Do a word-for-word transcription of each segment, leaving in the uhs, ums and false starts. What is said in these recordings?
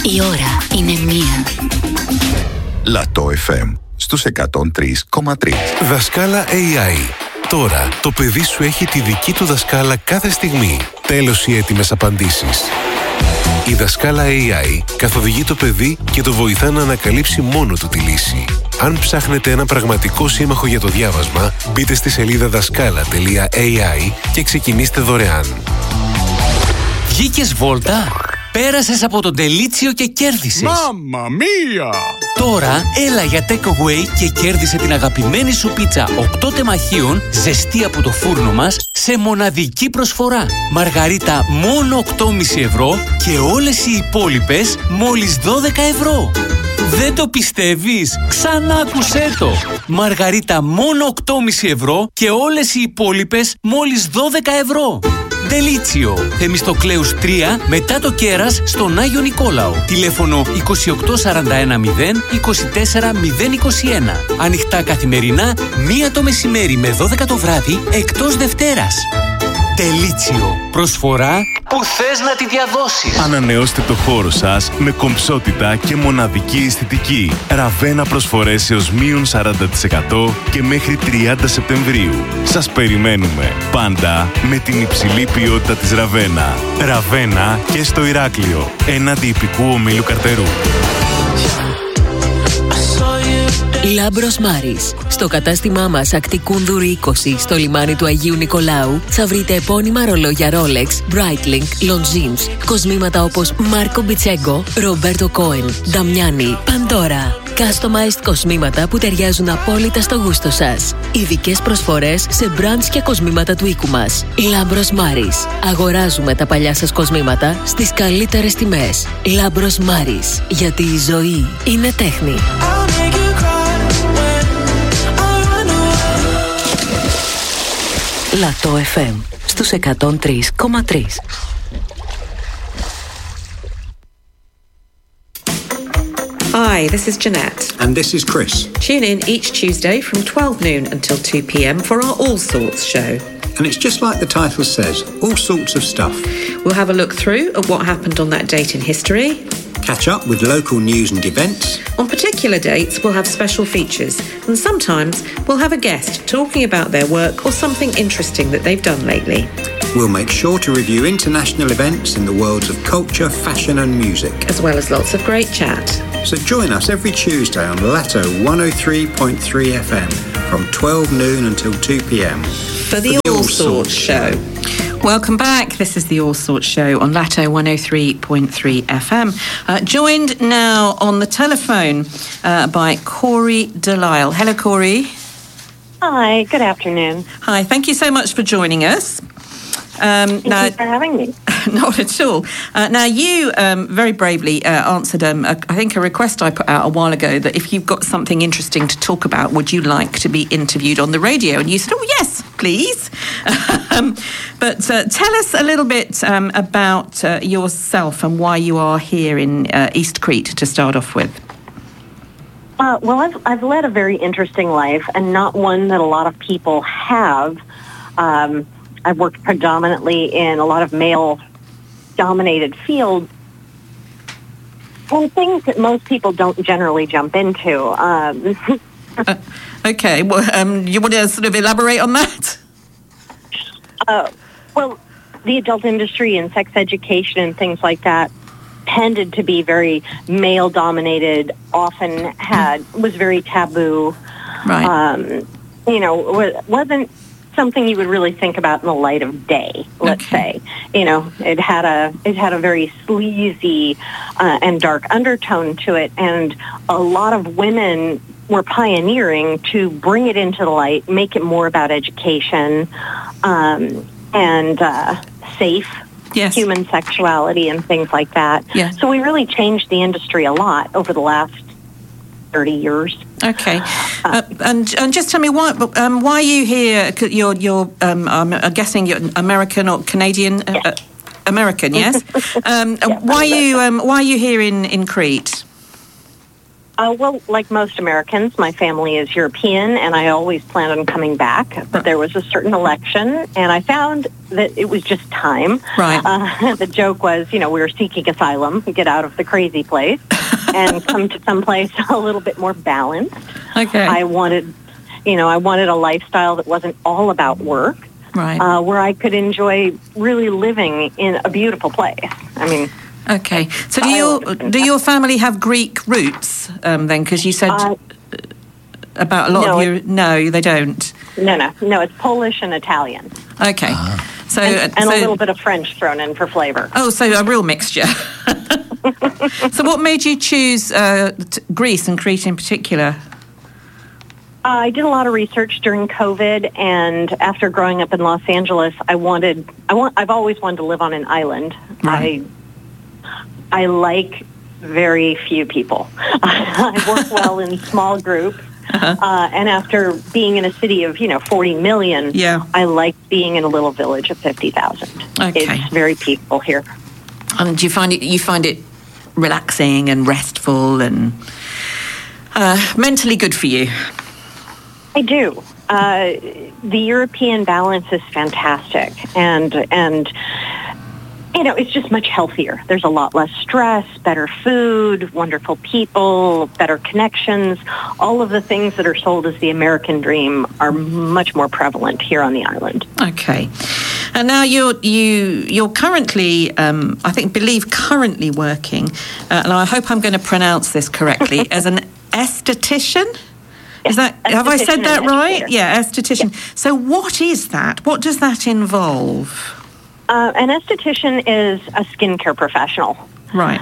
Η ώρα είναι μία. Λατό εφ εμ στους εκατόν τρία κόμμα τρία. Δασκάλα έι άι. Τώρα το παιδί σου έχει τη δική του δασκάλα κάθε στιγμή. Τέλος οι έτοιμες απαντήσεις. Η δασκάλα έι άι καθοδηγεί το παιδί και το βοηθά να ανακαλύψει μόνο του τη λύση. Αν ψάχνετε ένα πραγματικό σύμμαχο για το διάβασμα, μπείτε στη σελίδα δασκάλα τελεία έι άι και ξεκινήστε δωρεάν. Βγήκες βόλτα? Πέρασες από τον Τελίτσιο και κέρδισες. Μάμμα μία! Τώρα έλα για takeaway και κέρδισε την αγαπημένη σου πίτσα οκτώ τεμαχίων ζεστή από το φούρνο μας σε μοναδική προσφορά. Μαργαρίτα μόνο οκτώ κόμμα πέντε ευρώ και όλες οι υπόλοιπες μόλις δώδεκα ευρώ. Δεν το πιστεύεις? Ξανά άκουσέ το. Μαργαρίτα μόνο οκτώ κόμμα πέντε ευρώ και όλες οι υπόλοιπες μόλις δώδεκα ευρώ. Τελίτσιο, Θεμιστοκλέους τρία, μετά το Κέρας, στον Άγιο Νικόλαο. Τηλέφωνο είκοσι οκτώ σαράντα ένα μηδέν είκοσι τέσσερα μηδέν είκοσι ένα. Ανοιχτά καθημερινά, μία το μεσημέρι με δώδεκα το βράδυ, εκτός Δευτέρας. Τελίτσιο, προσφορά που θες να τη διαδώσεις. Ανανεώστε το χώρο σας με κομψότητα και μοναδική αισθητική. Ραβένα προσφορές έως μείον σαράντα τοις εκατό και μέχρι τριάντα Σεπτεμβρίου. Σας περιμένουμε πάντα με την υψηλή ποιότητα της Ραβένα. Ραβένα και στο Ηράκλειο, έναντι ιππικού ομίλου Καρτερού. Λάμπρος Μάρης. Στο κατάστημά μας Ακτικούνδουρη είκοσι στο λιμάνι του Αγίου Νικολάου θα βρείτε επώνυμα ρολόγια Rolex, Breitling, Longines, κοσμήματα όπως Μάρκο Μπιτσέγκο, Ρομπέρτο Κόεν, Νταμιάνι, Παντόρα. Customized κοσμήματα που ταιριάζουν απόλυτα στο γούστο σας. Ειδικές προσφορές σε brands και κοσμήματα του οίκου μας. Λάμπρος Μάρης. Αγοράζουμε τα παλιά σας κοσμήματα στις καλύτερες τιμές. Λάμπρος Μάρης. Γιατί η ζωή είναι τέχνη. Λατό εφ εμ στους εκατόν τρία κόμμα τρία. Hi, this is Jeanette. And this is Chris. Tune in each Tuesday from twelve noon until two p.m. for our All Sorts show. And it's just like the title says, all sorts of stuff. We'll have a look through at what happened on that date in history. Catch up with local news and events. On particular dates, we'll have special features. And sometimes we'll have a guest talking about their work or something interesting that they've done lately. We'll make sure to review international events in the worlds of culture, fashion and music. As well as lots of great chat. So join us every Tuesday on Lato one oh three point three F M from twelve noon until two p.m. For the, for the All, All Sorts show. Welcome back. This is the All Sorts show on Lato one oh three point three F M. Uh, joined now on the telephone uh, by Corey Delisle. Hello, Corey. Hi, good afternoon. Hi, thank you so much for joining us. Um, Thank now, you for having me. Not at all. Uh, now, you um, very bravely uh, answered, um, a, I think, a request I put out a while ago that if you've got something interesting to talk about, would you like to be interviewed on the radio? And you said, oh, yes, please. um, but uh, tell us a little bit um, about uh, yourself and why you are here in uh, East Crete to start off with. Uh, well, I've, I've led a very interesting life and not one that a lot of people have. Um, I've worked predominantly in a lot of male-dominated fields and things that most people don't generally jump into. Um, uh, okay, well, um, you want to sort of elaborate on that? Uh, well, the adult industry and sex education and things like that tended to be very male-dominated, often had was very taboo. Right. Um, you know, wasn't something you would really think about in the light of day, let's okay. say. You know, it had a it had a very sleazy uh, and dark undertone to it, and a lot of women were pioneering to bring it into the light, make it more about education um, and uh, safe yes. human sexuality and things like that. Yeah. So we really changed the industry a lot over the last thirty years. Okay, uh, and and just tell me why um, why are you here? You're you're um, I'm guessing you're American or Canadian. Yes. Uh, American, yes. um, yes why are you um, why are you here in in Crete? Uh, well, like most Americans, my family is European, and I always planned on coming back. But there was a certain election, and I found that it was just time. Right. Uh, the joke was, you know, we were seeking asylum, get out of the crazy place, and come to someplace a little bit more balanced. Okay. I wanted, you know, I wanted a lifestyle that wasn't all about work, Right. uh, where I could enjoy really living in a beautiful place. I mean... Okay. So do your do your family have Greek roots um, then? Because you said Uh, about a lot no, of your... No, they don't. No, no, no. It's Polish and Italian, Okay. So and, and so, a little bit of French thrown in for flavor. Oh, so a real mixture. So what made you choose uh, t- Greece and Crete in particular? Uh, I did a lot of research during COVID, and after growing up in Los Angeles, I wanted. I want. I've always wanted to live on an island. Right. I. I like very few people. I work well in small groups. Uh-huh. Uh, and after being in a city of, you know, forty million, Yeah. I like being in a little village of fifty thousand. Okay. It's very peaceful here. And do you find it you find it relaxing and restful and uh, mentally good for you? I do. Uh, the European balance is fantastic, and and you know, it's just much healthier. There's a lot less stress, better food, wonderful people, better connections. All of the things that are sold as the American dream are much more prevalent here on the island. Okay. And now you're you you're currently, um, I think, believe currently working, uh, and I hope I'm going to pronounce this correctly, as an esthetician. Is that have I said Esthetician that and right? educator. Yeah, esthetician. So what is that? What does that involve? Uh, an esthetician is a skincare professional. Right.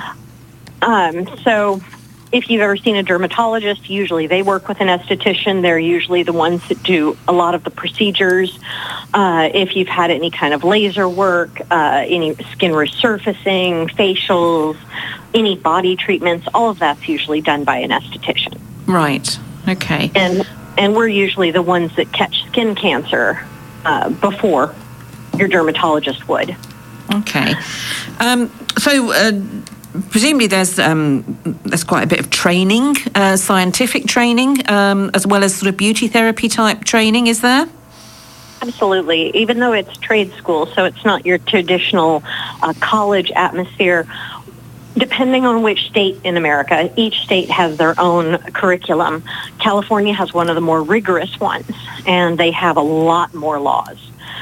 Um, so if you've ever seen a dermatologist, usually they work with an esthetician. They're usually the ones that do a lot of the procedures. Uh, if you've had any kind of laser work, uh, any skin resurfacing, facials, any body treatments, all of that's usually done by an esthetician. Right. Okay. And and we're usually the ones that catch skin cancer uh, before your dermatologist would. Okay. Um, so uh, presumably there's um, there's quite a bit of training, uh, scientific training, um, as well as sort of beauty therapy type training, is there? Absolutely. Even though it's trade school, so it's not your traditional uh, college atmosphere, depending on which state in America, each state has their own curriculum. California has one of the more rigorous ones, and they have a lot more laws.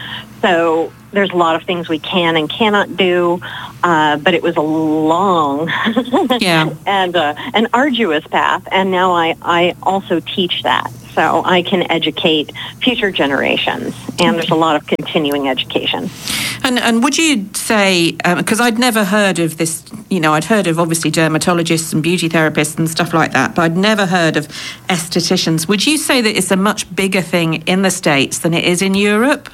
So there's a lot of things we can and cannot do, uh, but it was a long Yeah. and uh, an arduous path, and now I, I also teach that. So I can educate future generations, and there's a lot of continuing education. And and would you say, because um, I'd never heard of this, you know, I'd heard of obviously dermatologists and beauty therapists and stuff like that, but I'd never heard of estheticians. Would you say that it's a much bigger thing in the States than it is in Europe?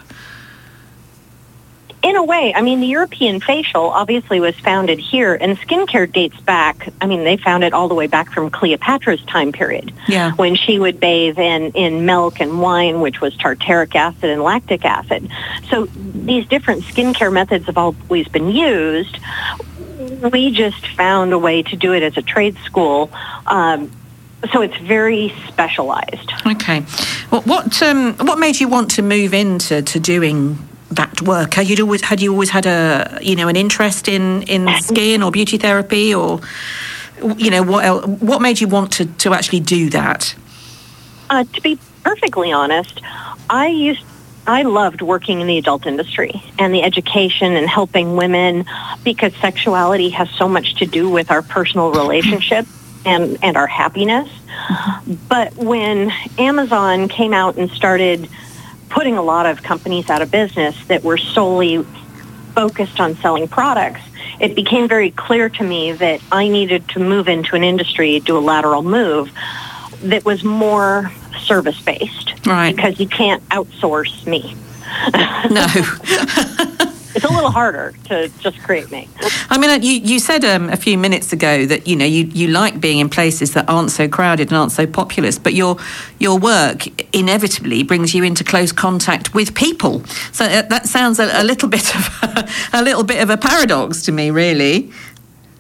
In a way, I mean, the European facial obviously was founded here, and skincare dates back, I mean, they found it all the way back from Cleopatra's time period, Yeah. when she would bathe in, in milk and wine, which was tartaric acid and lactic acid. So these different skincare methods have always been used. We just found a way to do it as a trade school. Um, so it's very specialized. Okay. Well, what um, what made you want to move into to doing that work? Had you always had you always had a you know an interest in, in skin or beauty therapy, or you know what else, what made you want to, to actually do that? Uh, to be perfectly honest, I used I loved working in the adult industry and the education and helping women, because sexuality has so much to do with our personal relationship and, and our happiness. But when Amazon came out and started putting a lot of companies out of business that were solely focused on selling products, it became very clear to me that I needed to move into an industry, do a lateral move that was more service-based. Right. Because you can't outsource me. No. It's a little harder to just create me. I mean, you, you said um, a few minutes ago that, you know, you, you like being in places that aren't so crowded and aren't so populous, but your your work inevitably brings you into close contact with people. So uh, that sounds a, a little bit of a, a little bit of a paradox to me, really.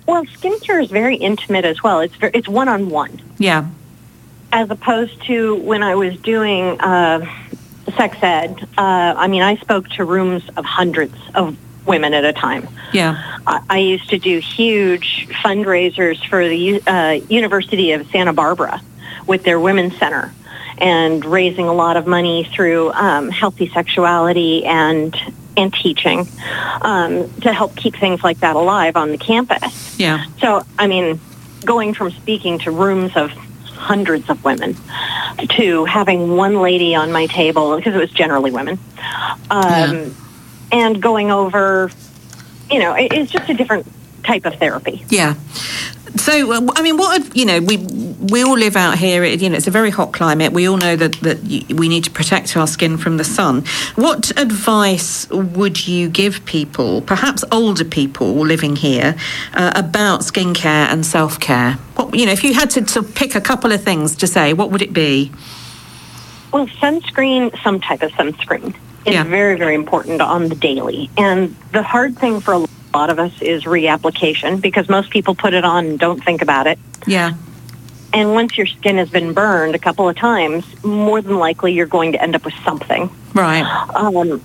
Well, skincare is very intimate as well. It's very, it's one-on-one. Yeah. As opposed to when I was doing uh, sex ed, uh, I mean, I spoke to rooms of hundreds of women at a time. Yeah. I, I used to do huge fundraisers for the uh, University of Santa Barbara with their Women's Center and raising a lot of money through um, healthy sexuality and and teaching um, to help keep things like that alive on the campus. Yeah. So, I mean, going from speaking to rooms of hundreds of women to having one lady on my table, because it was generally women, um, yeah. and going over, you know, it, it's just a different type of therapy. Yeah. So, uh, I mean, what, you know, we we all live out here, you know, it's a very hot climate. We all know that, that we need to protect our skin from the sun. What advice would you give people, perhaps older people living here, uh, about skincare and self-care? What, you know, if you had to, to pick a couple of things to say, what would it be? Well, sunscreen, some type of sunscreen is yeah. very, very important on the daily. And the hard thing for a a lot of us is reapplication, because most people put it on and don't think about it. Yeah. And once your skin has been burned a couple of times, more than likely you're going to end up with something. Right. Um,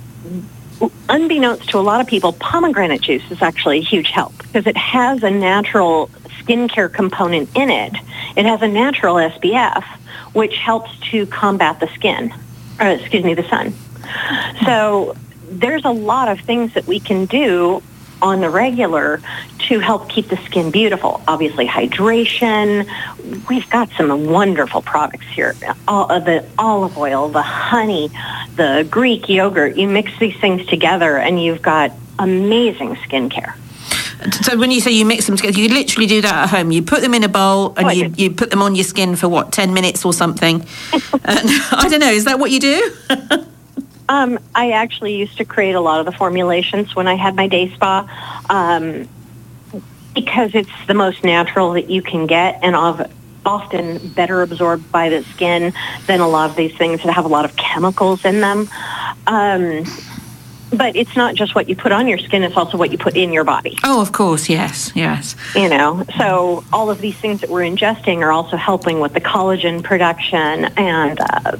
unbeknownst to a lot of people, pomegranate juice is actually a huge help because it has a natural skincare component in it. It has a natural S P F, which helps to combat the skin, or excuse me, the sun. So there's a lot of things that we can do on the regular to help keep the skin beautiful. Obviously, hydration. We've got some wonderful products here. All of the olive oil, the honey, the Greek yogurt. You mix these things together and you've got amazing skincare. So when you say you mix them together, you literally do that at home. You put them in a bowl and oh, you, you put them on your skin for, what, ten minutes or something? uh, I don't know. Is that what you do? Um, I actually used to create a lot of the formulations when I had my day spa um, because it's the most natural that you can get and often better absorbed by the skin than a lot of these things that have a lot of chemicals in them. Um, but it's not just what you put on your skin, it's also what you put in your body. Oh, of course, yes, yes. You know, so all of these things that we're ingesting are also helping with the collagen production and Uh,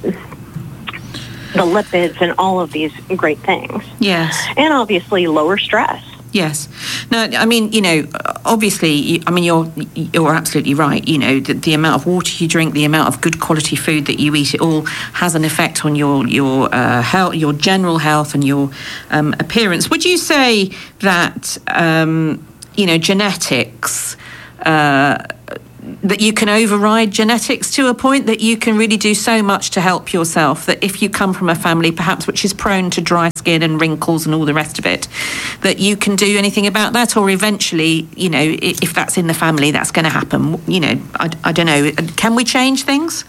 the lipids and all of these great things. Yes. And obviously lower stress. Yes. No, I mean, you know, obviously, I mean, you're you're absolutely right. You know, the, the amount of water you drink, the amount of good quality food that you eat, it all has an effect on your your uh, health, your general health, and your um, appearance. Would you say that um, you know genetics? Uh, that you can override genetics to a point that you can really do so much to help yourself, that if you come from a family perhaps which is prone to dry skin and wrinkles and all the rest of it, that you can do anything about that, or eventually, you know, if that's in the family, that's going to happen. You know, I, I don't know. Can we change things?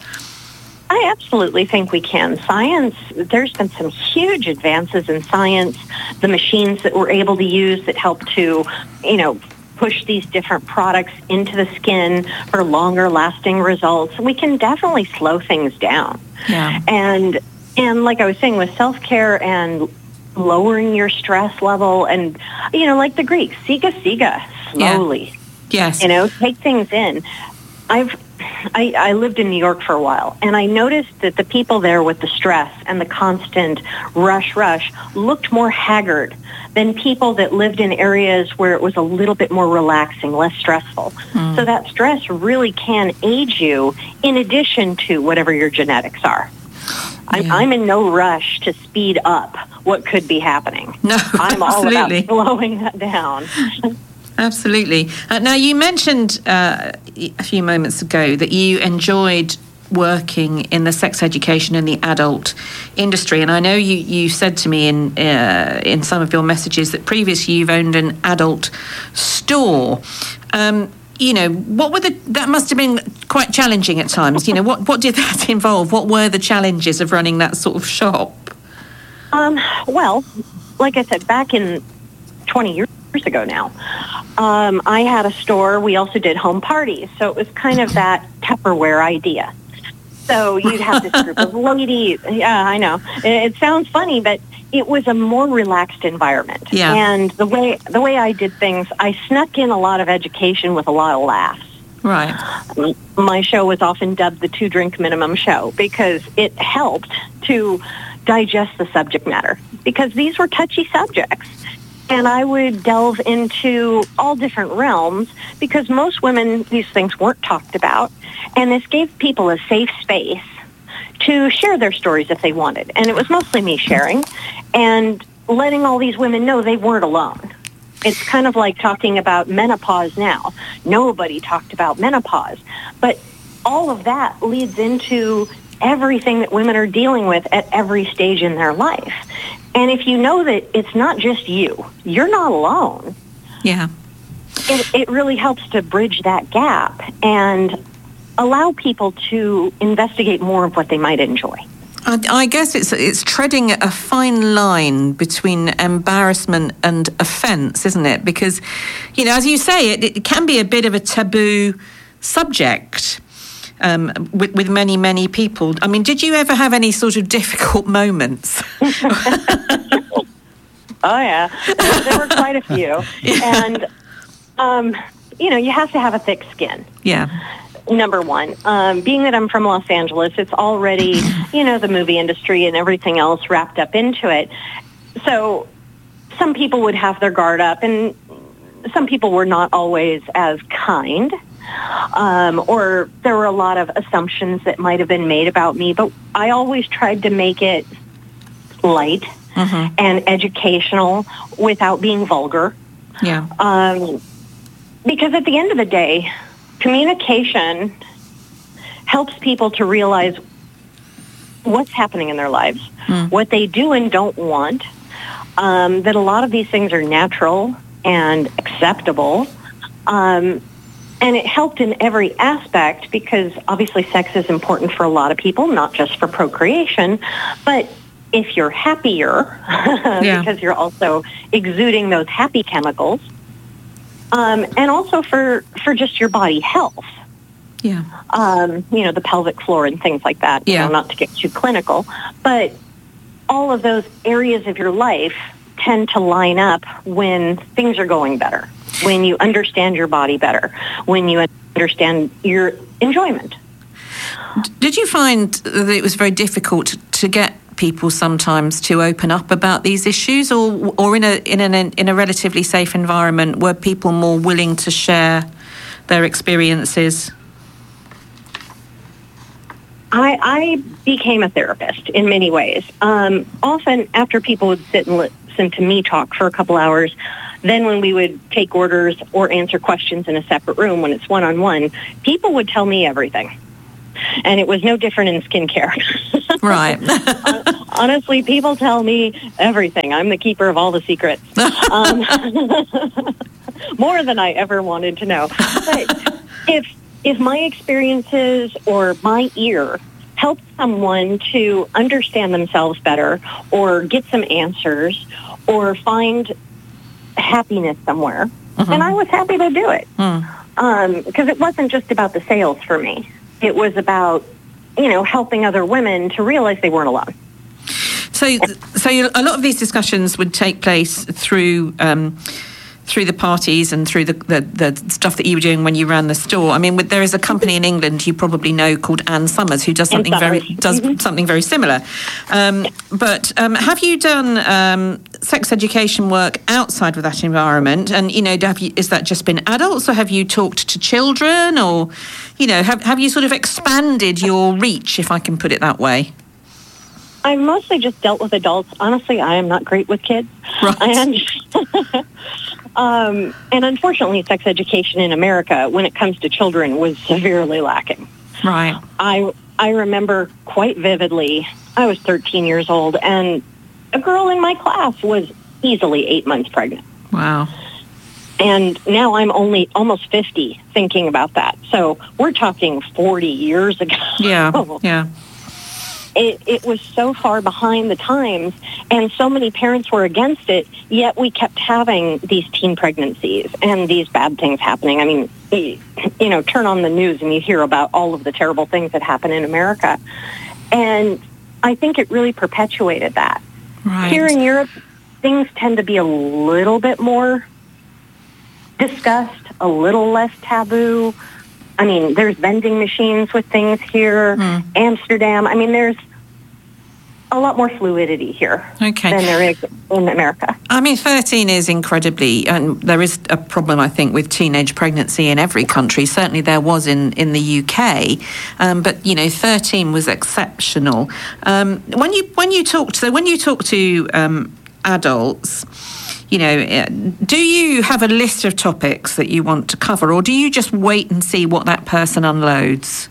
I absolutely think we can. Science, there's been some huge advances in science, the machines that we're able to use that help to, you know, push these different products into the skin for longer lasting results. We can definitely slow things down. Yeah. And and like I was saying, with self-care and lowering your stress level and, you know, like the Greeks, siga siga, slowly. Yeah. Yes. You know, take things in. I've I, I lived in New York for a while, and I noticed that the people there with the stress and the constant rush, rush looked more haggard than people that lived in areas where it was a little bit more relaxing, less stressful. Mm. So that stress really can age you in addition to whatever your genetics are. I'm, yeah. I'm in no rush to speed up what could be happening. No, I'm absolutely. all about slowing that down. Absolutely. Uh, now, you mentioned uh, a few moments ago that you enjoyed working in the sex education and the adult industry, and I know you, you said to me in uh, in some of your messages that previously you've owned an adult store. Um, you know, what were the? That must have been quite challenging at times. You know, what what did that involve? What were the challenges of running that sort of shop? Um, well, like I said, back in twenty years ago now, um, I had a store. We also did home parties, so it was kind of that Tupperware idea. So you'd have this group of ladies. Yeah, I know. It, it sounds funny, but it was a more relaxed environment. Yeah. And the way the way I did things, I snuck in a lot of education with a lot of laughs. Right. My show was often dubbed the two drink minimum show because it helped to digest the subject matter, because these were touchy subjects. And I would delve into all different realms because most women, these things weren't talked about. And this gave people a safe space to share their stories if they wanted. And it was mostly me sharing and letting all these women know they weren't alone. It's kind of like talking about menopause now. Nobody talked about menopause. But all of that leads into everything that women are dealing with at every stage in their life. And if you know that it's not just you, you're not alone. Yeah. It, it really helps to bridge that gap and allow people to investigate more of what they might enjoy. I, I guess it's it's treading a fine line between embarrassment and offence, isn't it? Because, you know, as you say, it, it can be a bit of a taboo subject um, with, with many, many people. I mean, did you ever have any sort of difficult moments? Oh, yeah. There were quite a few. Yeah. And, um, you know, you have to have a thick skin. Yeah. Number one, um, being that I'm from Los Angeles, it's already, you know, the movie industry and everything else wrapped up into it. So some people would have their guard up, and some people were not always as kind. Um, or there were a lot of assumptions that might have been made about me, but I always tried to make it light mm-hmm. and educational without being vulgar. Yeah. Um, because at the end of the day, communication helps people to realize what's happening in their lives, mm. what they do and don't want, um, that a lot of these things are natural and acceptable. Um, and it helped in every aspect because obviously sex is important for a lot of people, not just for procreation, but if you're happier, yeah. because you're also exuding those happy chemicals, Um, and also for, for just your body health. Yeah. Um, you know, the pelvic floor and things like that. Yeah. You know, not to get too clinical. But all of those areas of your life tend to line up when things are going better, when you understand your body better, when you understand your enjoyment. Did you find that it was very difficult to get people sometimes to open up about these issues, or or in a in an in a relatively safe environment were people more willing to share their experiences? I, I became a therapist in many ways. Um, often after people would sit and listen to me talk for a couple hours, then when we would take orders or answer questions in a separate room when it's one-on-one, people would tell me everything. And it was no different in skincare. Right. Honestly, people tell me everything. I'm the keeper of all the secrets. Um, more than I ever wanted to know. But if if my experiences or my ear help someone to understand themselves better or get some answers or find happiness somewhere, mm-hmm. then I was happy to do it. Mm. Um, because it wasn't just about the sales for me. It was about, you know, helping other women to realize they weren't alone. So, so a lot of these discussions would take place through um, through the parties and through the, the, the stuff that you were doing when you ran the store. I mean, with, there is a company in England you probably know called Ann Summers who does something very does mm-hmm. something very similar. Um, but um, have you done um, sex education work outside of that environment? And you know, have you, is that just been adults, or have you talked to children, or you know, have have you sort of expanded your reach, if I can put it that way? I've mostly just dealt with adults. Honestly, I am not great with kids. Right. And, um, and unfortunately, sex education in America, when it comes to children, was severely lacking. Right. I, I remember quite vividly, I was thirteen years old, and a girl in my class was easily eight months pregnant. Wow. And now I'm only almost fifty thinking about that. So we're talking forty years ago. Yeah, yeah. It, it was so far behind the times, and so many parents were against it, yet we kept having these teen pregnancies and these bad things happening. I mean, you know, turn on the news and you hear about all of the terrible things that happen in America. And I think it really perpetuated that. Right. Here in Europe, things tend to be a little bit more discussed, a little less taboo. I mean, there's vending machines with things here. Mm. Amsterdam. I mean, there's a lot more fluidity here okay. than there is in America. I mean, thirteen is incredibly, and there is a problem, I think, with teenage pregnancy in every country. Certainly there was in, in the U K, um, but, you know, thirteen was exceptional. Um, when you when you talk to, so when you talk to um, adults, you know, do you have a list of topics that you want to cover, or do you just wait and see what that person unloads?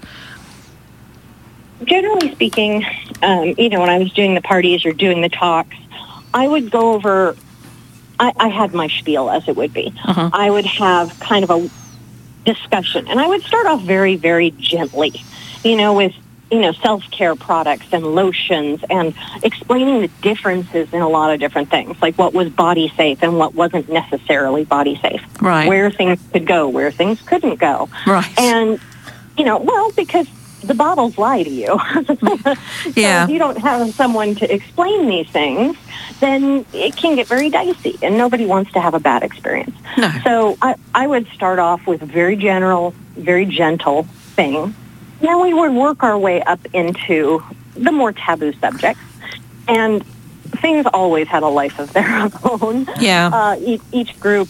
Generally speaking, um, you know, when I was doing the parties or doing the talks, I would go over, I, I had my spiel, as it would be. Uh-huh. I would have kind of a discussion, and I would start off very, very gently, you know, with, you know, self-care products and lotions and explaining the differences in a lot of different things, like what was body safe and what wasn't necessarily body safe. Right. Where things could go, where things couldn't go. Right. And, you know, well, because the bottles lie to you. So yeah. if you don't have someone to explain these things, then it can get very dicey, and nobody wants to have a bad experience. No. So I, I would start off with a very general, very gentle thing. Then we would work our way up into the more taboo subjects. And things always had a life of their own. Yeah. Uh, each, each group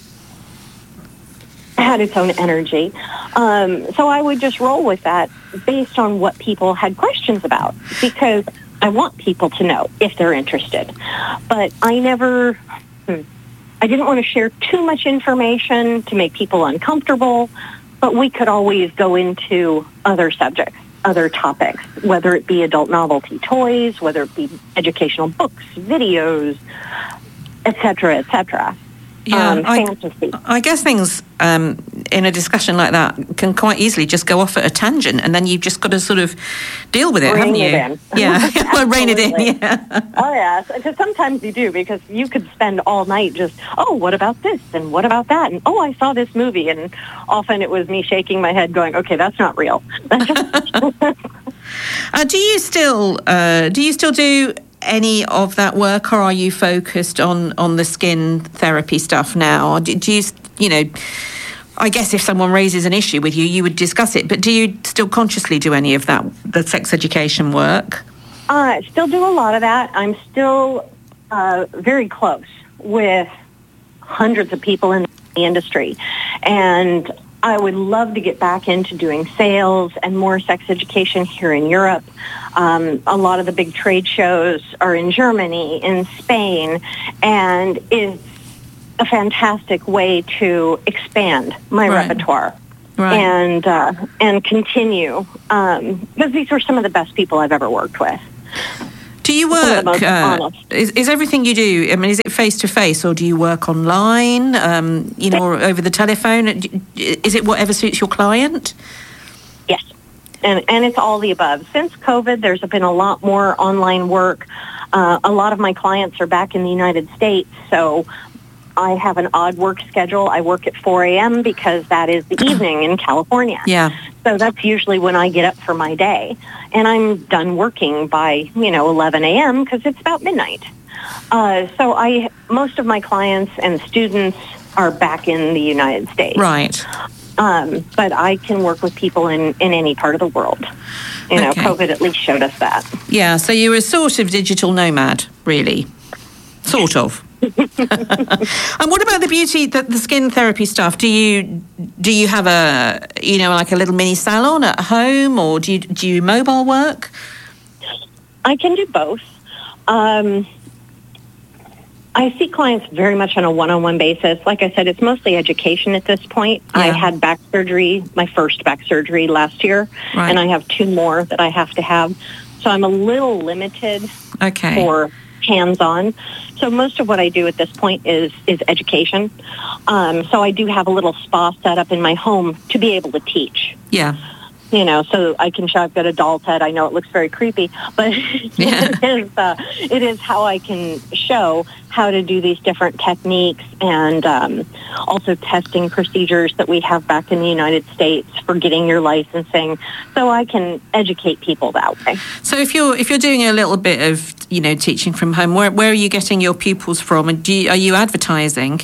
had its own energy. Um, so I would just roll with that based on what people had questions about, because I want people to know if they're interested. But I never, hmm, I didn't want to share too much information to make people uncomfortable, but we could always go into other subjects, other topics, whether it be adult novelty toys, whether it be educational books, videos, et cetera, et cetera. Yeah, um, I, fantasy. I guess things um, in a discussion like that can quite easily just go off at a tangent, and then you've just got to sort of deal with it, rein haven't you? It in. Yeah, well, rein it in. Yeah. Oh yeah, because sometimes you do, because you could spend all night just, oh, what about this and what about that, and oh, I saw this movie, and often it was me shaking my head, going, okay, that's not real. uh, do you still uh, do you still do any of that work, or are you focused on, on the skin therapy stuff now? Or do, do you, you know, I guess if someone raises an issue with you, you would discuss it, but do you still consciously do any of that, the sex education work? I uh, still do a lot of that. I'm still uh, very close with hundreds of people in the industry, and I would love to get back into doing sales and more sex education here in Europe. Um, a lot of the big trade shows are in Germany, in Spain, and it's a fantastic way to expand my right. repertoire right. and uh, and continue, um, because these are some of the best people I've ever worked with. Do you work, uh, is, is everything you do, I mean, is it face-to-face, or do you work online, um, you know, or over the telephone? Is it whatever suits your client? Yes, and, and it's all the above. Since COVID, there's been a lot more online work. Uh, a lot of my clients are back in the United States, so I have an odd work schedule. I work at four a.m. because that is the evening in California. Yeah. So that's usually when I get up for my day. And I'm done working by, you know, eleven a.m. because it's about midnight. Uh, so I, most of my clients and students are back in the United States. Right. Um, but I can work with people in, in any part of the world. You know, okay. COVID at least showed us that. Yeah, so you're a sort of digital nomad, really. Sort of. And what about the beauty, the, the skin therapy stuff? Do you do you have a, you know, like a little mini salon at home, or do you do you mobile work? I can do both. Um, I see clients very much on a one-on-one basis. Like I said, it's mostly education at this point. Yeah. I had back surgery, my first back surgery last year, right. and I have two more that I have to have. So I'm a little limited okay. for hands-on. So most of what I do at this point is is education. Um, so I do have a little spa set up in my home to be able to teach. Yeah. you know, so I can show I've got a doll's head. I know it looks very creepy, but Yeah. it is uh, it is how I can show how to do these different techniques, and um, also testing procedures that we have back in the United States for getting your licensing, so I can educate people that way. So if you're if you're doing a little bit of, you know, teaching from home, where where are you getting your pupils from, and do you, are you advertising?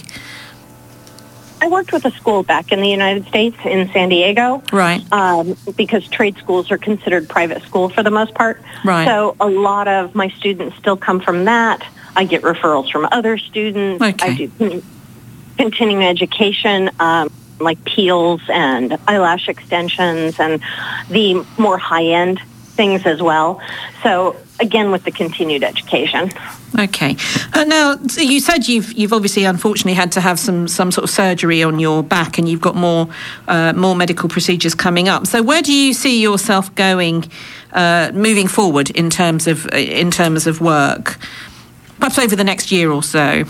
I worked with a school back in the United States in San Diego. Right. Um, because trade schools are considered private school for the most part. Right. So a lot of my students still come from that. I get referrals from other students. Okay. I do continuing education, um, like peels and eyelash extensions and the more high-end things as well. So again, with the continued education. Okay. Uh, now, so you said you've you've obviously, unfortunately, had to have some some sort of surgery on your back, and you've got more uh, more medical procedures coming up. So, where do you see yourself going, uh, moving forward in terms of in terms of work, perhaps over the next year or so?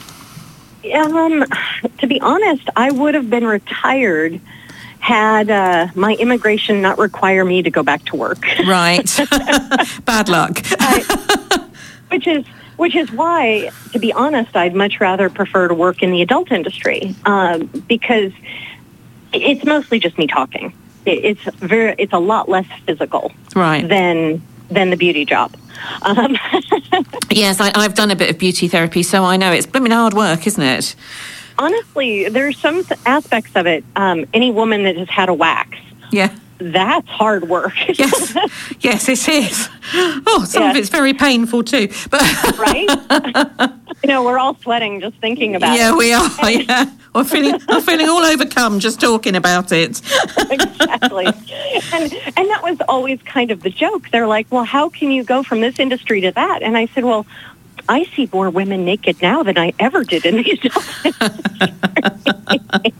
Um, to be honest, I would have been retired had uh, my immigration not require me to go back to work. Right. Bad luck. I, which is which is why, to be honest, I'd much rather prefer to work in the adult industry, um, because it's mostly just me talking. It, it's very it's a lot less physical, right, than than the beauty job. Um, yes, I, I've done a bit of beauty therapy, so I know it's blooming hard work, isn't it? Honestly, there's some aspects of it. Um, any woman that has had a wax, yeah, that's hard work. Yes, yes, it is. Oh, some yeah. of it's very painful too. But right, you know, we're all sweating just thinking about yeah, it. Yeah, we are. Yeah, I'm feeling, I'm feeling all overcome just talking about it. Exactly, and and that was always kind of the joke. They're like, "Well, how can you go from this industry to that?" And I said, "Well, I see more women naked now than I ever did in the adult industry."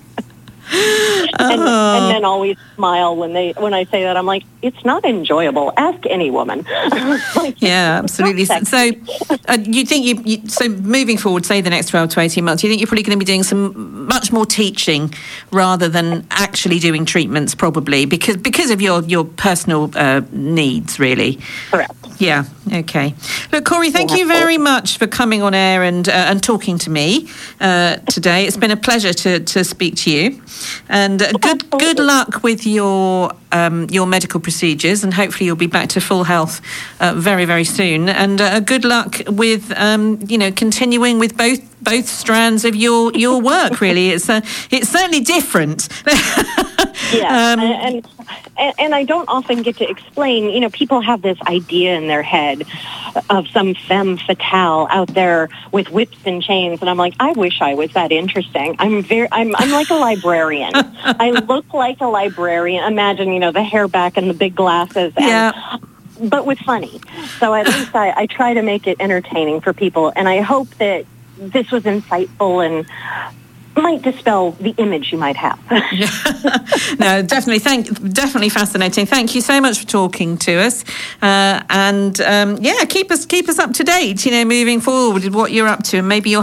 and, Oh. and then always smile when they when I say that. I'm like, it's not enjoyable. Ask any woman. Like, Yeah, absolutely. it's not So, uh, you think you, you so moving forward, say the next twelve to eighteen months, you think you're probably going to be doing some much more teaching rather than actually doing treatments, probably because because of your your personal uh, needs, really. Correct. Yeah. Okay. Look, Corey, thank you very much for coming on air and uh, and talking to me uh, today. It's been a pleasure to, to speak to you, and uh, good good luck with your um, your medical procedures, and hopefully you'll be back to full health uh, very very soon. And uh, good luck with um, you know continuing with both both strands of your your work. Really, it's uh, it's certainly different. Yeah, um, and, and and I don't often get to explain. You know, people have this idea in their head of some femme fatale out there with whips and chains, and I'm like, I wish I was that interesting. I'm very, I'm, I'm like a librarian. I look like a librarian. Imagine, you know, the hair back and the big glasses. And, yeah. But with funny. So at least I, I try to make it entertaining for people, and I hope that this was insightful and might dispel the image you might have. No, definitely. Thank, definitely fascinating. Thank you so much for talking to us, uh, and um, yeah, keep us keep us up to date. You know, moving forward with what you're up to, and maybe you'll